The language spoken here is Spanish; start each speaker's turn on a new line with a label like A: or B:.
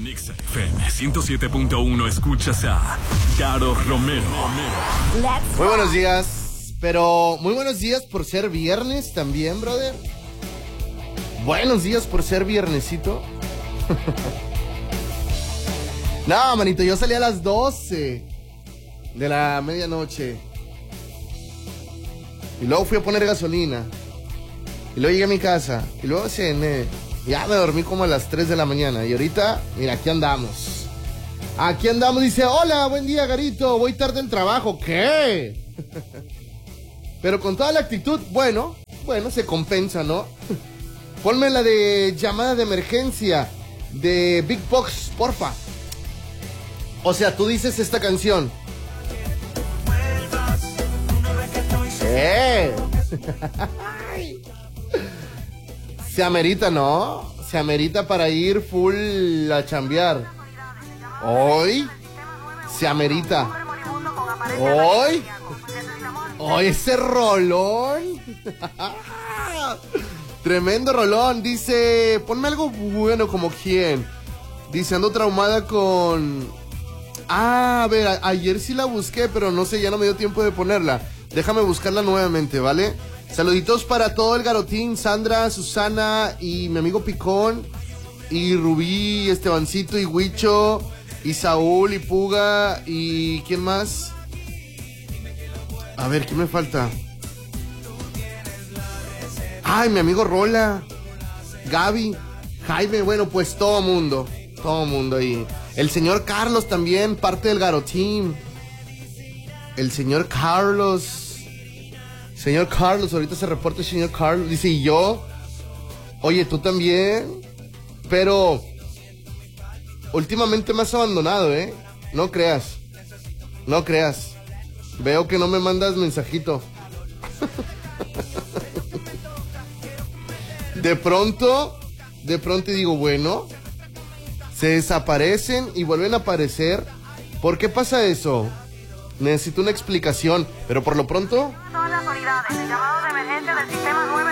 A: En XFM 107.1 escuchas a Caro Romero.
B: Muy buenos días, pero muy buenos días por ser viernes también, brother. Buenos días por ser viernesito. No, manito, yo salí a las 12 de la medianoche. Y luego fui a poner gasolina. Y luego llegué a mi casa. Y luego cené. Ya me dormí como a las 3 de la mañana. Y ahorita, mira, aquí andamos. Aquí andamos, dice, hola, buen día, Garito. Voy tarde al trabajo. ¿Qué? Pero con toda la actitud, bueno, se compensa, ¿no? Ponme la de llamada de emergencia de Big Box, porfa. O sea, tú dices esta canción. Se amerita, ¿no? Se amerita para ir full a chambear. Hoy se amerita. Hoy ese rolón. Tremendo rolón. Dice, ponme algo bueno, como quién. Dice, ando traumada con... a ver, ayer sí la busqué, pero no sé, ya no me dio tiempo de ponerla. Déjame buscarla nuevamente, ¿vale? Saluditos para todo el garotín, Sandra, Susana y mi amigo Picón, y Rubí, Estebancito y Huicho, y Saúl y Puga, y ¿quién más? A ver, ¿quién me falta? Ay, mi amigo Rola, Gaby, Jaime, bueno, pues todo mundo ahí. El señor Carlos también, parte del garotín. El señor Carlos. Señor Carlos, ahorita se reporta el señor Carlos. Dice, ¿y yo? Oye, tú también. Pero últimamente me has abandonado, ¿eh? No creas. Veo que no me mandas mensajito. De pronto digo, bueno, se desaparecen y vuelven a aparecer. ¿Por qué pasa eso? Necesito una explicación, pero por lo pronto...
C: Todas las unidades de llamado de emergencia del sistema 9